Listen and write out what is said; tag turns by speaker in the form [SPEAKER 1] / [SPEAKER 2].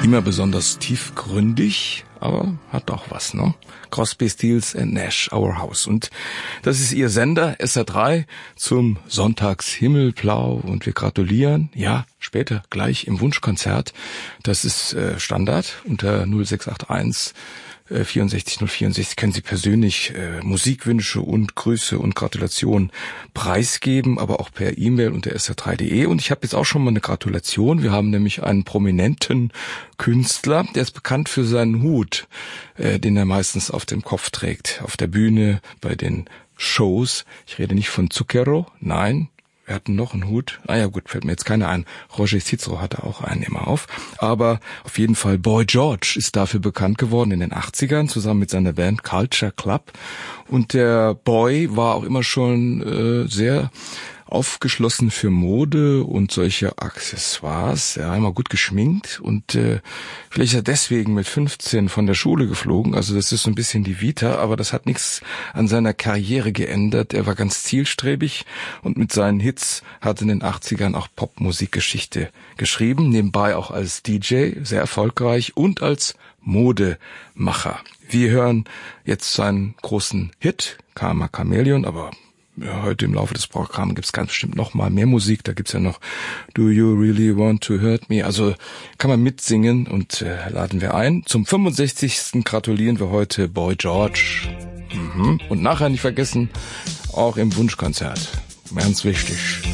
[SPEAKER 1] Immer besonders tiefgründig, aber hat auch was, ne? Crosby, Stills and Nash, Our House. Und das ist Ihr Sender, SR3, zum Sonntagshimmelblau. Und wir gratulieren, ja, später gleich im Wunschkonzert. Das ist Standard unter 0681 64 064 können Sie persönlich Musikwünsche und Grüße und Gratulationen preisgeben, aber auch per E-Mail unter sr3.de. Und ich habe jetzt auch schon mal eine Gratulation. Wir haben nämlich einen prominenten Künstler, der ist bekannt für seinen Hut, den er meistens auf dem Kopf trägt, auf der Bühne, bei den Shows. Ich rede nicht von Zucchero, nein. Wir hatten noch einen Hut. Ah ja gut, fällt mir jetzt keiner ein. Roger Cicero hatte auch einen immer auf. Aber auf jeden Fall Boy George ist dafür bekannt geworden in den 80ern, zusammen mit seiner Band Culture Club. Und der Boy war auch immer schon sehr aufgeschlossen für Mode und solche Accessoires. Er war immer gut geschminkt und vielleicht ist er deswegen mit 15 von der Schule geflogen. Also das ist so ein bisschen die Vita, aber das hat nichts an seiner Karriere geändert. Er war ganz zielstrebig und mit seinen Hits hat in den 80ern auch Popmusikgeschichte geschrieben. Nebenbei auch als DJ, sehr erfolgreich und als Modemacher. Wir hören jetzt seinen großen Hit, Karma Chameleon, aber ja, heute im Laufe des Programms gibt's ganz bestimmt noch mal mehr Musik. Da gibt's ja noch Do You Really Want to Hurt Me? Also kann man mitsingen und laden wir ein. Zum 65. gratulieren wir heute Boy George. Und nachher nicht vergessen, auch im Wunschkonzert. Ganz wichtig.